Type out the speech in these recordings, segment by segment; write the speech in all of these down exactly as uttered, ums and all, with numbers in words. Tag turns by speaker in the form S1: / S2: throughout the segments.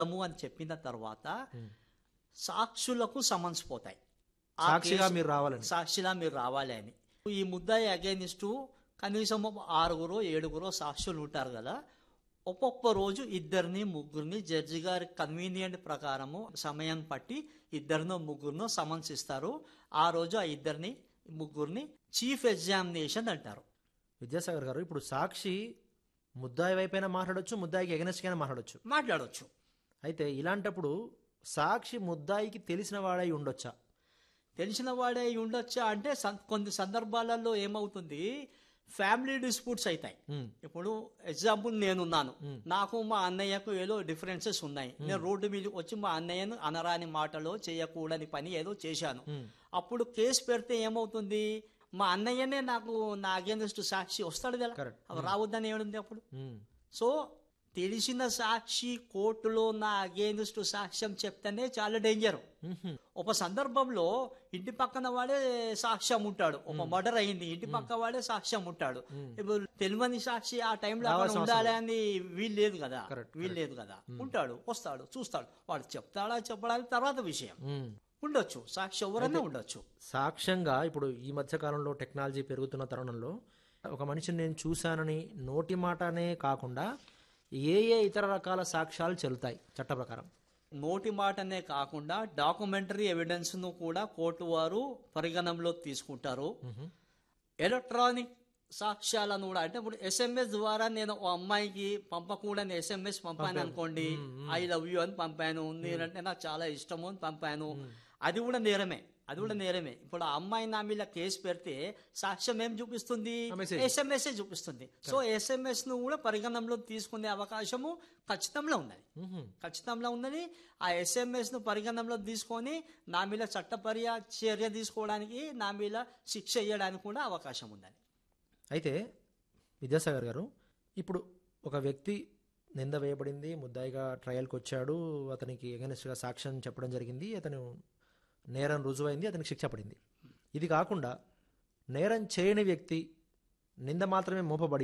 S1: అని చెప్పిన తర్వాత సాక్షులకు సమన్స్ పోతాయి.
S2: సాక్షిగా మీరు రావాలని
S1: సాక్షిగా మీరు రావాలి అని. ఈ ముద్దాయి అగైనిస్ట్ కనీసం ఆరుగురో ఏడుగురో సాక్షులు ఉంటారు కదా. ఒక్కొక్క రోజు ఇద్దరిని ముగ్గురిని జడ్జి గారి కన్వీనియంట్ ప్రకారము సమయం పట్టి ఇద్దరినో ముగ్గురినో సమన్స్ ఇస్తారు. ఆ రోజు ఆ ఇద్దరిని ముగ్గురిని చీఫ్ ఎగ్జామినేషన్ అంటారు.
S2: విద్యాసాగర్ గారు, ఇప్పుడు సాక్షి ముద్దాయి వైపైనా మాట్లాడొచ్చు, ముద్దాయికి ఎగనెస్ట్ గా మాట్లాడొచ్చు
S1: మాట్లాడవచ్చు
S2: అయితే ఇలాంటప్పుడు సాక్షి ముద్దాయికి తెలిసిన వాడై ఉండొచ్చా?
S1: తెలిసిన వాడే ఉండొచ్చా అంటే కొన్ని సందర్భాలలో ఏమవుతుంది, ఫ్యామిలీ డిస్ప్యూట్స్ అవుతాయి. ఇప్పుడు ఎగ్జాంపుల్ నేనున్నాను, నాకు మా అన్నయ్యకు ఏదో డిఫరెన్సెస్ ఉన్నాయి. నేను రోడ్డు మీద వచ్చి మా అన్నయ్యను అనరాని మాటలో చేయకూడని పని ఏదో చేశాను. అప్పుడు కేసు పెడితే ఏమవుతుంది, మా అన్నయ్యనే నాకు నా అగేన్స్ట్ సాక్షి వస్తాడు కదా, రావద్దని ఏముంది అప్పుడు. సో తెలిసిన సాక్షి కోర్టులో నా అగేన్స్ట్ సాక్ష్యం చెప్తేనే చాలా డేంజర్. ఒక సందర్భంలో ఇంటి పక్కన వాడే సాక్ష్యం ఉంటాడు, ఒక మర్డర్ అయింది, ఇంటి పక్క వాడే సాక్ష్యం ఉంటాడు. ఇప్పుడు తెలియని సాక్షి ఆ టైంలో అక్కడ ఉండాలి అని వీలు లేదు కదా, వీలు లేదు కదా. ఉంటాడు, వస్తాడు, చూస్తాడు, వాడు చెప్తాడా చెప్పడానికి తర్వాత విషయం. ఉండొచ్చు సాక్షి, ఎవరైనా ఉండొచ్చు
S2: సాక్ష్యంగా. ఇప్పుడు ఈ మధ్య కాలంలో టెక్నాలజీ పెరుగుతున్న తరుణంలో ఒక మనిషిని నేను చూశానని నోటి మాటనే కాకుండా ఏ ఏ ఇతర రకాల సాక్ష్యాలు చెల్లుతాయి చట్ట ప్రకారం?
S1: నోటి మాటనే కాకుండా డాక్యుమెంటరీ ఎవిడెన్స్ ను కూడా కోర్టు వారు పరిగణనలో తీసుకుంటారు. ఎలక్ట్రానిక్ సాక్ష్యాలను కూడా, అంటే ఇప్పుడు ఎస్ఎంఎస్ ద్వారా నేను ఓ అమ్మాయికి పంపకూడని ఎస్ఎంఎస్ పంపాను అనుకోండి, ఐ లవ్ యూ అని పంపాను, నేనంటే నాకు చాలా ఇష్టము అని పంపాను, అది కూడా నేరమే, అది కూడా నేరమే. ఇప్పుడు ఆ అమ్మాయి నా మీద కేసు పెడితే సాక్ష్యం ఏం చూపిస్తుంది, ఎస్ఎంఎస్ చూపిస్తుంది. సో ఎస్ఎంఎస్ ను కూడా పరిగణనలో తీసుకునే అవకాశము ఖచ్చితంగా ఉన్నది, ఖచ్చితంగా ఉన్నది. ఆ ఎస్ఎంఎస్ ను పరిగణనలో తీసుకొని నా మీద చట్టపర్య చర్య తీసుకోవడానికి, నా మీద శిక్ష వేయడానికి కూడా అవకాశం ఉన్నది.
S2: అయితే విద్యాసాగర్ గారు, ఇప్పుడు ఒక వ్యక్తి నింద వేయబడింది, ముద్దాయిగా ట్రయల్కి వచ్చాడు, అతనికి ఎగనెస్ట్గా సాక్ష్యం చెప్పడం జరిగింది, అతను నేరం రుజువైంది, అతనికి శిక్ష పడింది. ఇది కాకుండా నేరం చేయని వ్యక్తి నింద మాత్రమే మోపబడి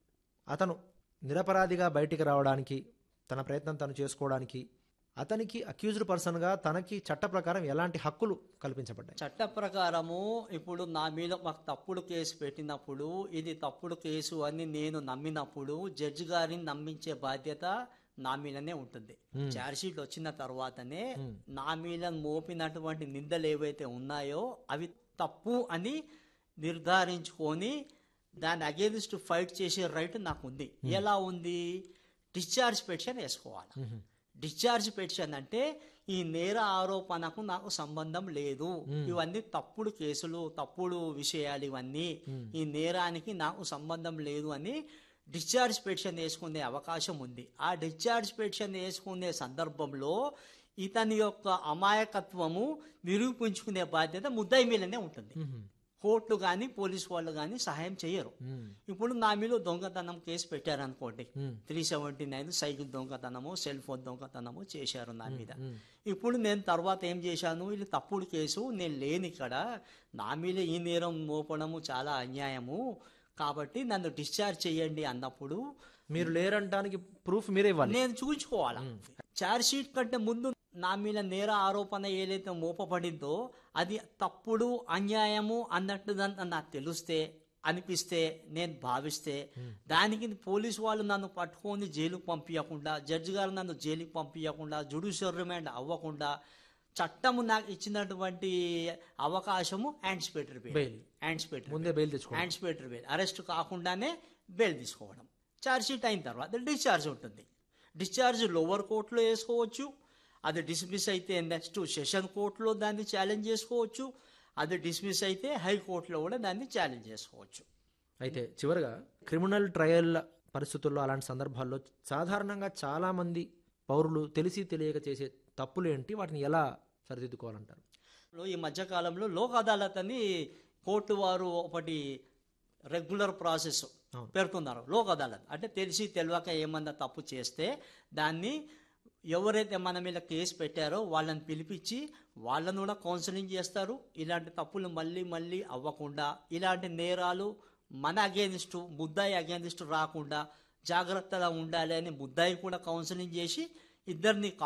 S2: అతను నిరపరాధిగా బయటికి రావడానికి తన ప్రయత్నం తను చేసుకోవడానికి అతనికి అక్యూజ్డ్ పర్సన్గా తనకి చట్ట ప్రకారం ఎలాంటి హక్కులు కల్పించబడ్డాయి?
S1: చట్ట ప్రకారము ఇప్పుడు నా మీద మాకు తప్పుడు కేసు పెట్టినప్పుడు, ఇది తప్పుడు కేసు అని నేను నమ్మినప్పుడు జడ్జి గారిని నమ్మించే బాధ్యత నా మీదనే ఉంటుంది. ఛార్జ్ షీట్ వచ్చిన తర్వాతనే నా మీద మోపినటువంటి నిందలు ఏవైతే ఉన్నాయో అవి తప్పు అని నిర్ధారించుకొని దాని అగేన్స్ట్ ఫైట్ చేసే రైట్ నాకు ఉంది. ఎలా ఉంది, డిశ్చార్జ్ పిటిషన్ వేసుకోవాలి. డిశ్చార్జ్ పిటిషన్ అంటే ఈ నేర ఆరోపణకు నాకు సంబంధం లేదు, ఇవన్నీ తప్పుడు కేసులు, తప్పుడు విషయాలు, ఇవన్నీ ఈ నేరానికి నాకు సంబంధం లేదు అని డిశ్చార్జ్ పిటిషన్ వేసుకునే అవకాశం ఉంది. ఆ డిశ్చార్జ్ పిటిషన్ వేసుకునే సందర్భంలో ఇతని యొక్క అమాయకత్వము నిరూపించుకునే బాధ్యత ముద్దాయి మీదనే ఉంటుంది. కోర్టు కానీ పోలీసు వాళ్ళు కానీ సహాయం చేయరు. ఇప్పుడు నా మీద దొంగతనం కేసు పెట్టారనుకోండి, three seventy nine cycle దొంగతనము, cell phone దొంగతనము చేశారు నా మీద. ఇప్పుడు నేను తర్వాత ఏం చేశాను, ఇది తప్పుడు కేసు, నేను లేని ఇక్కడ, నా మీద ఈ నేరం మోపడము చాలా అన్యాయము, కాబట్టి నన్ను డిశ్చార్జ్ చేయండి అన్నప్పుడు
S2: మీరు లేరంటానికి ప్రూఫ్ మీరే ఇవ్వాలి,
S1: నేను చూపించుకోవాలా. ఛార్జ్ షీట్ కంటే ముందు నా మీద నేర ఆరోపణ ఏదైతే మోపబడిందో అది తప్పుడు అన్యాయము అన్నట్టు నాకు తెలిస్తే, అనిపిస్తే, నేను భావిస్తే, దానికి పోలీసు వాళ్ళు నన్ను పట్టుకొని జైలుకు పంపించకుండా, జడ్జి గారు నన్ను జైలుకి పంపించకుండా, జ్యుడిషియల్ రిమాండ్ అవ్వకుండా చట్టము నాకు ఇచ్చినటువంటి అవకాశము యాంటిసిపేటరీ బెయిల్, యాంటిసిపేటరీ
S2: ముందే బెయిల్ తెచ్చుకోవడం,
S1: యాంటిసిపేటరీ బెయిల్, అరెస్ట్ కాకుండానే బెయిల్ తీసుకోవడం. ఛార్జ్ షీట్ అయిన తర్వాత డిశ్చార్జ్ ఉంటుంది. డిశ్చార్జ్ లోవర్ కోర్టులో వేసుకోవచ్చు, అది డిస్మిస్ అయితే నెక్స్ట్ సెషన్ కోర్టులో దాన్ని ఛాలెంజ్ చేసుకోవచ్చు, అది డిస్మిస్ అయితే హైకోర్టులో కూడా దాన్ని ఛాలెంజ్ చేసుకోవచ్చు.
S2: అయితే చివరిగా క్రిమినల్ ట్రయల్ పరిస్థితుల్లో అలాంటి సందర్భాల్లో సాధారణంగా చాలా మంది పౌరులు తెలిసి తెలియక చేసే తప్పులు ఏంటి, వాటిని ఎలా సరిదిద్దుకోవాలంటారు?
S1: ఈ మధ్యకాలంలో లోక్ అదాలత్ అని కోర్టు వారు ఒకటి రెగ్యులర్ ప్రాసెస్ పెడుతున్నారు. లోక్ అదాలత్ అంటే తెలిసి తెలియక ఏమన్నా తప్పు చేస్తే దాన్ని ఎవరైతే మన మీద కేసు పెట్టారో వాళ్ళని పిలిపించి వాళ్ళను కూడా కౌన్సిలింగ్ చేస్తారు. ఇలాంటి తప్పులు మళ్ళీ మళ్ళీ అవ్వకుండా, ఇలాంటి నేరాలు మన అగేనిస్ట్, ముద్దాయి అగేనిస్ట్ రాకుండా జాగ్రత్తగా ఉండాలి అని ముద్దాయి కూడా కౌన్సిలింగ్ చేసి ఇద్దరిని